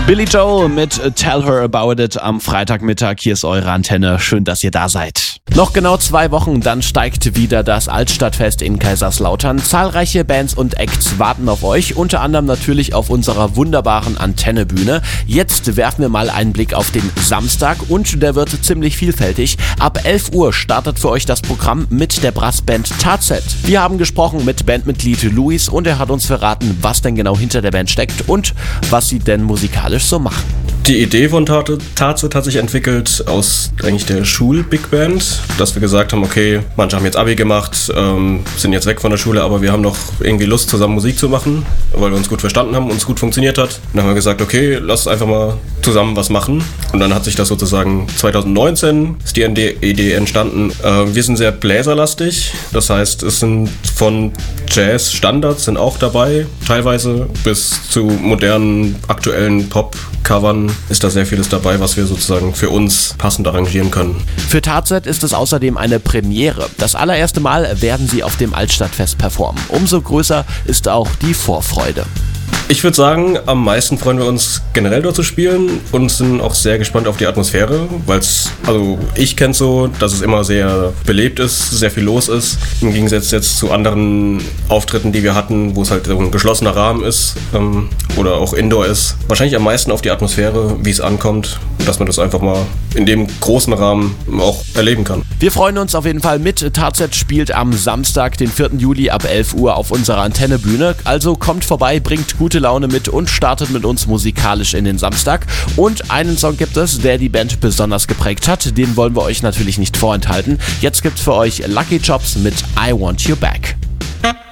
Billy Joel mit Tell Her About It am Freitagmittag. Hier ist eure Antenne. Schön, dass ihr da seid. Noch genau 2 Wochen, dann steigt wieder das Altstadtfest in Kaiserslautern. Zahlreiche Bands und Acts warten auf euch, unter anderem natürlich auf unserer wunderbaren Antennebühne. Jetzt werfen wir mal einen Blick auf den Samstag und der wird ziemlich vielfältig. Ab 11 Uhr startet für euch das Programm mit der Brassband Tarzet. Wir haben gesprochen mit Bandmitglied Luis und er hat uns verraten, was denn genau hinter der Band steckt und was sie denn musikalisch so machen. Die Idee von Tarzet hat sich entwickelt aus eigentlich der Schul-Big Band, dass wir gesagt haben, okay, manche haben jetzt Abi gemacht, sind jetzt weg von der Schule, aber wir haben noch irgendwie Lust, zusammen Musik zu machen, weil wir uns gut verstanden haben, uns gut funktioniert hat. Und dann haben wir gesagt, okay, lass einfach mal zusammen was machen. Und dann hat sich das sozusagen 2019, ist die Idee entstanden. Wir sind sehr bläserlastig, das heißt, es sind von Jazz-Standards sind auch dabei, teilweise bis zu modernen, aktuellen Pop-Covern ist da sehr vieles dabei, was wir sozusagen für uns passend arrangieren können. Für Tarzet ist es außerdem eine Premiere. Das allererste Mal werden sie auf dem Altstadtfest performen. Umso größer ist auch die Vorfreude. Ich würde sagen, am meisten freuen wir uns generell dort zu spielen und sind auch sehr gespannt auf die Atmosphäre, weil ich kenne es so, dass es immer sehr belebt ist, sehr viel los ist, im Gegensatz jetzt zu anderen Auftritten, die wir hatten, wo es halt so ein geschlossener Rahmen ist oder auch Indoor ist. Wahrscheinlich am meisten auf die Atmosphäre, wie es ankommt, dass man das einfach mal in dem großen Rahmen auch erleben kann. Wir freuen uns auf jeden Fall mit. Tarzet spielt am Samstag, den 4. Juli ab 11 Uhr auf unserer Antennebühne. Also kommt vorbei, bringt gute Laune mit und startet mit uns musikalisch in den Samstag. Und einen Song gibt es, der die Band besonders geprägt hat. Den wollen wir euch natürlich nicht vorenthalten. Jetzt gibt's für euch Lucky Jobs mit I Want You Back.